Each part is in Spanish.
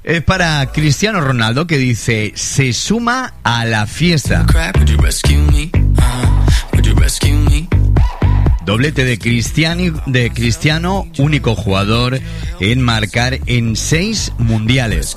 Es para Cristiano Ronaldo, que dice: se suma a la fiesta. Doblete de Cristiano, único jugador en marcar en 6 mundiales.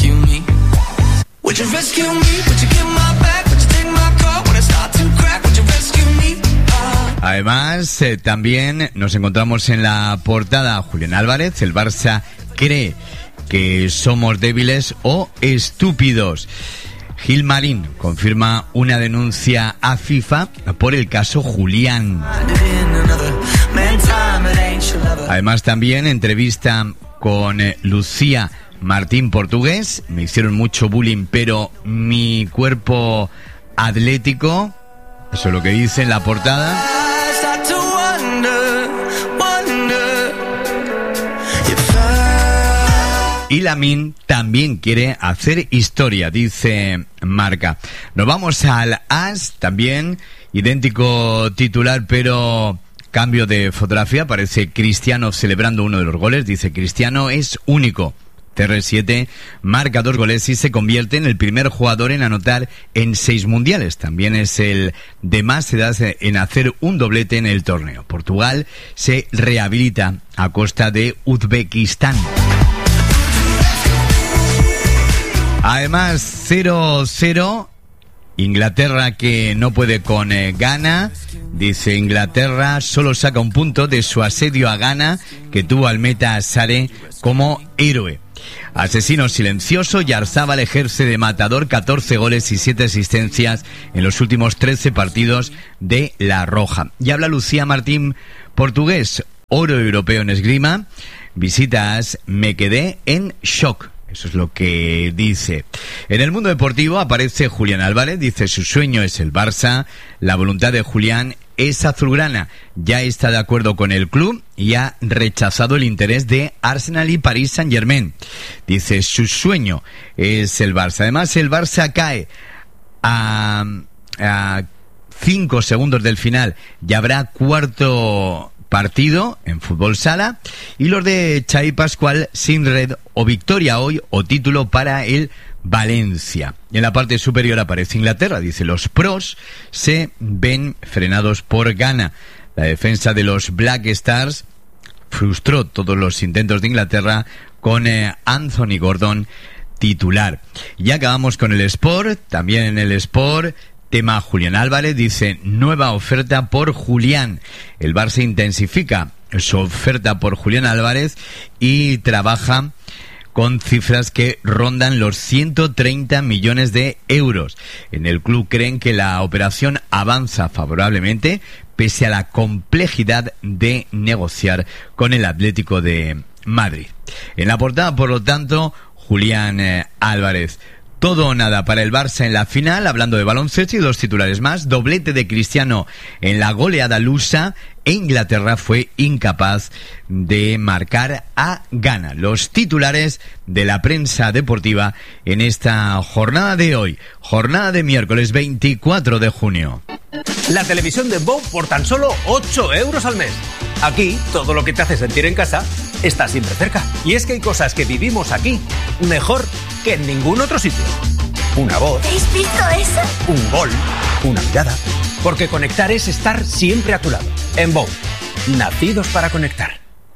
Además, también nos encontramos en la portada a Julián Álvarez. El Barça cree que somos débiles o estúpidos. Gilmarín confirma una denuncia a FIFA por el caso Julián. Además, también entrevista con Lucía Martín Portugués. Me hicieron mucho bullying, pero mi cuerpo atlético. Eso es lo que dice en la portada. Y Lamine también quiere hacer historia, dice Marca. Nos vamos al AS, también idéntico titular, pero cambio de fotografía. Aparece Cristiano celebrando uno de los goles. Dice: Cristiano es único. CR7 marca 2 goles y se convierte en el primer jugador en anotar en 6 mundiales. También es el de más edad en hacer un doblete en el torneo. Portugal se rehabilita a costa de Uzbekistán. Además, 0-0. Inglaterra, que no puede con Ghana. Dice: Inglaterra solo saca un punto de su asedio a Ghana, que tuvo al meta Sare como héroe. Asesino silencioso, Yarzábal ejerce de matador, 14 goles y 7 asistencias en los últimos 13 partidos de La Roja. Y habla Lucía Martín Portugués: oro europeo en esgrima. Visitas, me quedé en shock. Eso es lo que dice. En el mundo deportivo aparece Julián Álvarez. Dice: su sueño es el Barça. La voluntad de Julián es azulgrana. Ya está de acuerdo con el club y ha rechazado el interés de Arsenal y Paris Saint-Germain. Dice: su sueño es el Barça. Además, el Barça cae a 5 segundos del final. Ya habrá cuarto partido en fútbol sala, y los de Xavi Pascual sin red, o victoria hoy o título para el Valencia. En la parte superior aparece Inglaterra. Dice: los pros se ven frenados por Ghana. La defensa de los Black Stars frustró todos los intentos de Inglaterra con Anthony Gordon titular. Y acabamos con el Sport. También en el Sport, tema Julián Álvarez. Dice: nueva oferta por Julián. El Barça intensifica su oferta por Julián Álvarez y trabaja con cifras que rondan los 130 millones de euros. En el club creen que la operación avanza favorablemente, pese a la complejidad de negociar con el Atlético de Madrid. En la portada, por lo tanto, Julián Álvarez. Todo o nada para el Barça en la final. Hablando de baloncesto, y 2 titulares más: doblete de Cristiano en la goleada lusa, e Inglaterra fue incapaz de marcar a Ghana. Los titulares de la prensa deportiva en esta jornada de hoy, jornada de miércoles 24 de junio. La televisión de Bow por tan solo 8 euros al mes. Aquí, todo lo que te hace sentir en casa está siempre cerca. Y es que hay cosas que vivimos aquí mejor que en ningún otro sitio. Una voz. ¿Habéis visto eso? Un gol. Una mirada. Porque conectar es estar siempre a tu lado. En Bow, nacidos para conectar.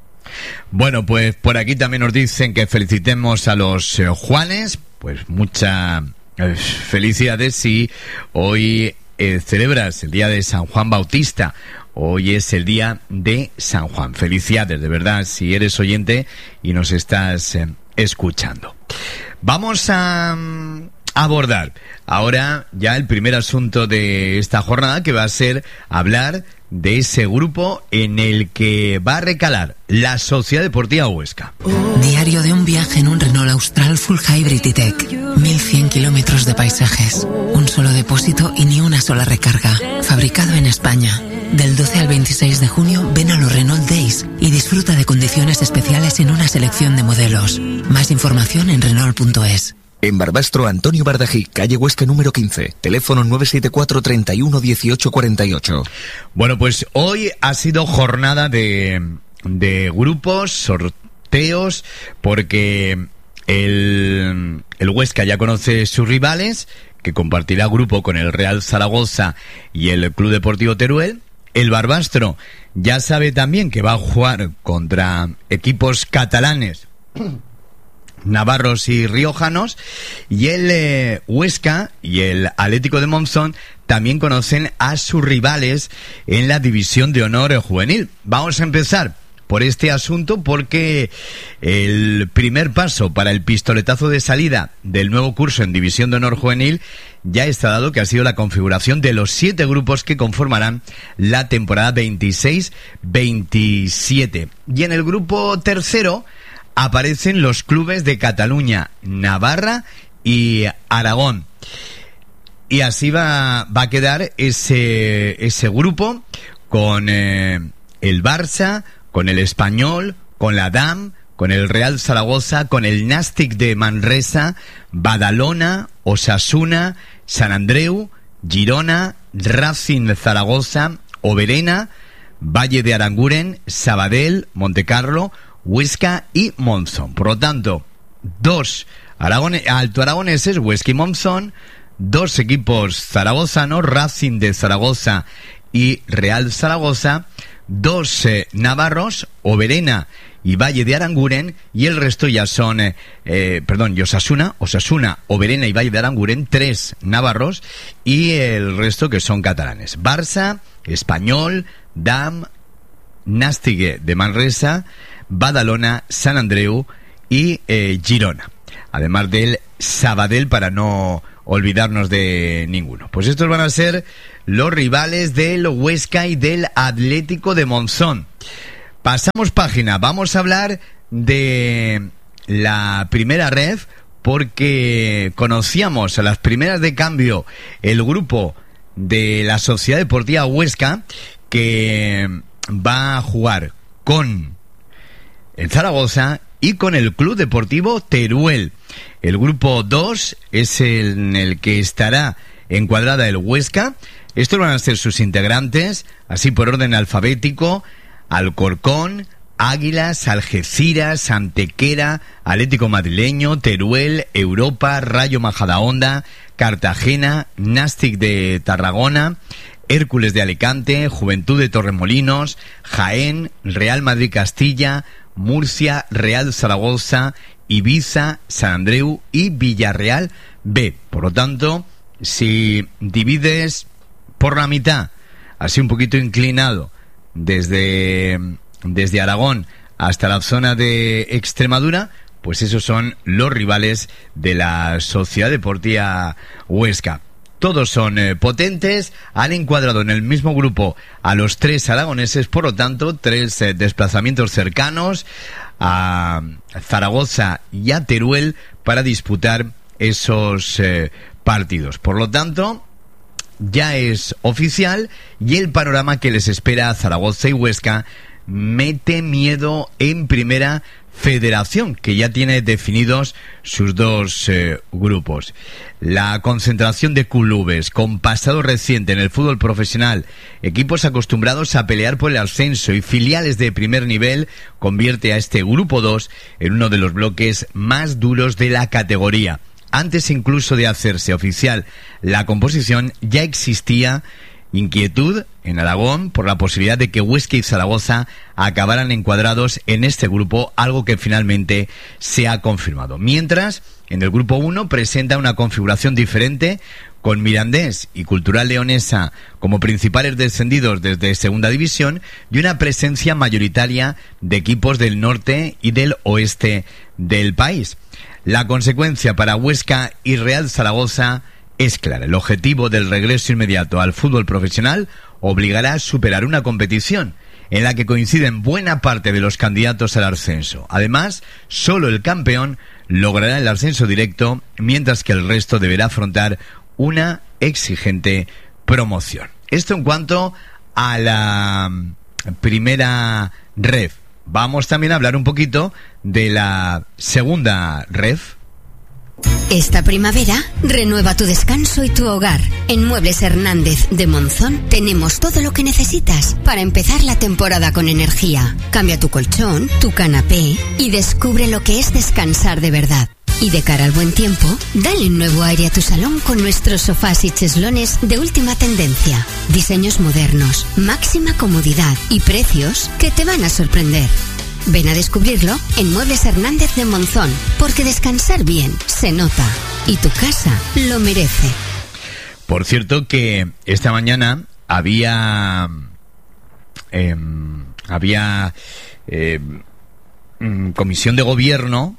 Bueno, pues por aquí también nos dicen que felicitemos a los Juanes. Pues muchas felicidades. Y hoy celebras el día de San Juan Bautista. Hoy es el día de San Juan. Felicidades, de verdad, si eres oyente y nos estás escuchando. Vamos a abordar ahora ya el primer asunto de esta jornada, que va a ser hablar de ese grupo en el que va a recalar la Sociedad Deportiva Huesca. Diario de un viaje en un Renault Austral Full Hybrid E-Tech. 1100 kilómetros de paisajes, un solo depósito y ni una sola recarga. Fabricado en España. Del 12 al 26 de junio ven a los Renault Days y disfruta de condiciones especiales en una selección de modelos. Más información en Renault.es. En Barbastro, Antonio Bardají, calle Huesca número 15, teléfono 974 31 18 48. Bueno, pues hoy ha sido jornada de grupos, sorteos, porque el El Huesca ya conoce sus rivales, que compartirá grupo con el Real Zaragoza y el Club Deportivo Teruel. El Barbastro ya sabe también que va a jugar contra equipos catalanes, navarros y riojanos, y el Huesca y el Atlético de Monzón también conocen a sus rivales en la División de Honor Juvenil. Vamos a empezar por este asunto porque el primer paso para el pistoletazo de salida del nuevo curso en División de Honor Juvenil ya está dado, que ha sido la configuración de los 7 grupos que conformarán la temporada 26-27. Y en el grupo tercero aparecen los clubes de Cataluña, Navarra y Aragón. Y así va a quedar ese grupo con el Barça, con el Español, con la DAM, con el Real Zaragoza, con el Nàstic de Manresa, Badalona, Osasuna, Sant Andreu, Girona, Racing Zaragoza, Oberena, Valle de Aranguren, Sabadell, Montecarlo, Huesca y Monzón. Por lo tanto, 2 alto aragoneses, Huesca y Monzón, 2 equipos zaragozanos, Racing de Zaragoza y Real Zaragoza, 2 navarros, Oberena y Valle de Aranguren, y el resto ya son, Osasuna, Oberena y Valle de Aranguren, 3 navarros, y el resto que son catalanes. Barça, Español, DAM, Nàstic de Manresa, Badalona, Sant Andreu y Girona. Además del Sabadell, para no olvidarnos de ninguno. Pues estos van a ser los rivales del Huesca y del Atlético de Monzón. Pasamos página, vamos a hablar de la primera ref, porque conocíamos a las primeras de cambio el grupo de la Sociedad Deportiva Huesca, que va a jugar con el Zaragoza y con el Club Deportivo Teruel. El grupo 2 es en el que estará encuadrada el Huesca. Estos van a ser sus integrantes, así por orden alfabético: Alcorcón, Águilas, Algeciras, Antequera, Atlético Madrileño, Teruel, Europa, Rayo Majadahonda, Cartagena, Nàstic de Tarragona, Hércules de Alicante, Juventud de Torremolinos, Jaén, Real Madrid Castilla, Murcia, Real Zaragoza, Ibiza, Sant Andreu y Villarreal B. Por lo tanto, si divides por la mitad, así un poquito inclinado, desde Aragón hasta la zona de Extremadura, pues esos son los rivales de la Sociedad Deportiva Huesca. Todos son potentes, han encuadrado en el mismo grupo a los 3 aragoneses, por lo tanto 3 desplazamientos cercanos a Zaragoza y a Teruel para disputar esos partidos. Por lo tanto, ya es oficial, y el panorama que les espera a Zaragoza y Huesca mete miedo en Primera Federación, que ya tiene definidos sus 2 grupos. La concentración de clubes con pasado reciente en el fútbol profesional, equipos acostumbrados a pelear por el ascenso y filiales de primer nivel, convierte a este grupo 2 en uno de los bloques más duros de la categoría. Antes incluso de hacerse oficial la composición, ya existía inquietud en Aragón por la posibilidad de que Huesca y Zaragoza acabaran encuadrados en este grupo, algo que finalmente se ha confirmado. Mientras, en el grupo 1 presenta una configuración diferente, con Mirandés y Cultural Leonesa como principales descendidos desde Segunda División, y una presencia mayoritaria de equipos del norte y del oeste del país. La consecuencia para Huesca y Real Zaragoza es clara. El objetivo del regreso inmediato al fútbol profesional obligará a superar una competición en la que coinciden buena parte de los candidatos al ascenso. Además, solo el campeón logrará el ascenso directo, mientras que el resto deberá afrontar una exigente promoción. Esto en cuanto a la primera ref. Vamos también a hablar un poquito de la segunda ref. Esta primavera, renueva tu descanso y tu hogar. En Muebles Hernández de Monzón tenemos todo lo que necesitas para empezar la temporada con energía. Cambia tu colchón, tu canapé y descubre lo que es descansar de verdad. Y de cara al buen tiempo, dale un nuevo aire a tu salón con nuestros sofás y cheslones de última tendencia. Diseños modernos, máxima comodidad y precios que te van a sorprender. Ven a descubrirlo en Muebles Hernández de Monzón, porque descansar bien se nota y tu casa lo merece. Por cierto que esta mañana había comisión de gobierno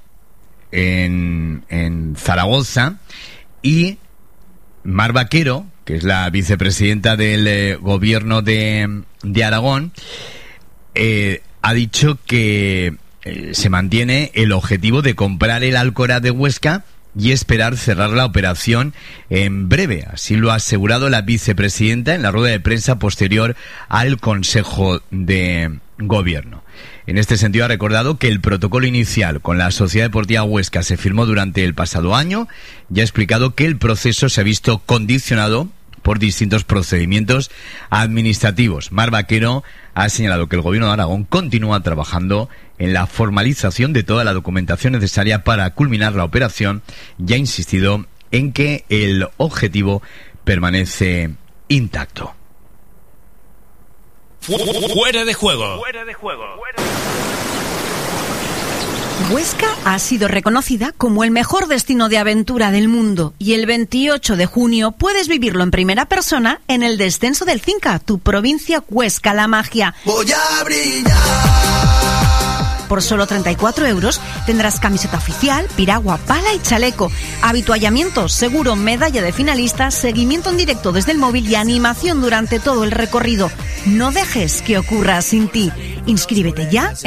en Zaragoza y Mar Vaquero, que es la vicepresidenta del gobierno de Aragón, ha dicho que se mantiene el objetivo de comprar el Alcoraz de Huesca y esperar cerrar la operación en breve. Así lo ha asegurado la vicepresidenta en la rueda de prensa posterior al Consejo de Gobierno. En este sentido ha recordado que el protocolo inicial con la Sociedad Deportiva Huesca se firmó durante el pasado año y ha explicado que el proceso se ha visto condicionado por distintos procedimientos administrativos. Mar Vaquero ha señalado que el Gobierno de Aragón continúa trabajando en la formalización de toda la documentación necesaria para culminar la operación y ha insistido en que el objetivo permanece intacto. Fuera de juego. Huesca ha sido reconocida como el mejor destino de aventura del mundo y el 28 de junio puedes vivirlo en primera persona en el descenso del Cinca, tu provincia Huesca, la magia. Voy a brillar. Por solo 34 euros tendrás camiseta oficial, piragua, pala y chaleco, habituallamiento, seguro, medalla de finalista, seguimiento en directo desde el móvil y animación durante todo el recorrido. No dejes que ocurra sin ti. Inscríbete ya